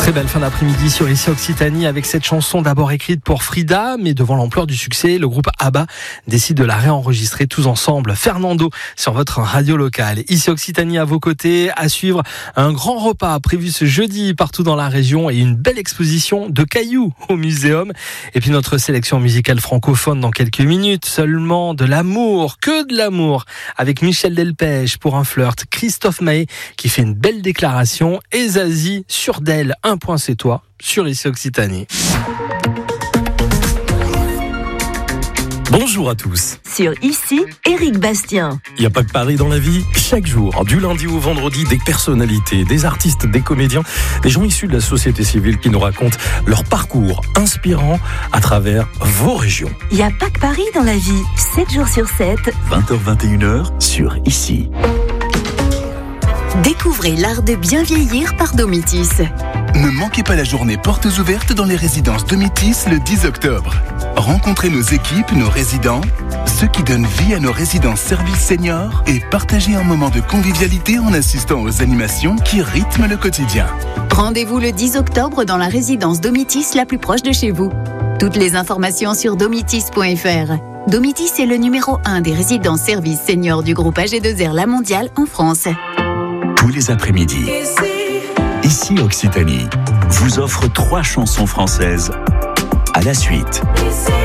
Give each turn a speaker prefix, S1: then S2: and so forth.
S1: Très belle fin d'après-midi sur Ici Occitanie avec cette chanson d'abord écrite pour Frida, mais devant l'ampleur du succès, le groupe ABBA décide de la réenregistrer tous ensemble. Fernando sur votre radio locale. Ici Occitanie à vos côtés, à suivre un grand repas prévu ce jeudi partout dans la région et une belle exposition de cailloux au muséum. Et puis notre sélection musicale francophone dans quelques minutes. Seulement de l'amour, que de l'amour avec Michel Delpech pour un flirt. Christophe Maé qui fait une belle déclaration et Zazie sur d'elle. Un point c'est toi sur Ici Occitanie.
S2: Bonjour à tous.
S3: Sur Ici, Éric Bastien.
S2: Il n'y a pas que Paris dans la vie. Chaque jour, du lundi au vendredi, des personnalités, des artistes, des comédiens, des gens issus de la société civile qui nous racontent leur parcours inspirant à travers vos régions.
S3: Il n'y a pas que Paris dans la vie. 7 jours sur 7.
S4: 20h-21h sur Ici.
S3: Découvrez l'art de bien vieillir par Domitis.
S5: Ne manquez pas la journée portes ouvertes dans les résidences Domitis le 10 octobre. Rencontrez nos équipes, nos résidents, ceux qui donnent vie à nos résidences services seniors et partagez un moment de convivialité en assistant aux animations qui rythment le quotidien.
S6: Rendez-vous le 10 octobre dans la résidence Domitis la plus proche de chez vous. Toutes les informations sur domitis.fr. Domitis est le numéro 1 des résidences services seniors du groupe AG2R La Mondiale en France.
S4: Tous les après-midi, Ici Occitanie vous offre 3 chansons françaises à la suite.